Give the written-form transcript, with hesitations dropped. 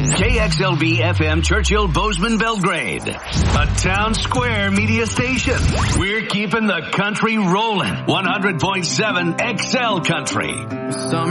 KXLB FM Churchill Bozeman Belgrade. A town square media station. We're keeping the country rolling. 100.7 XL Country.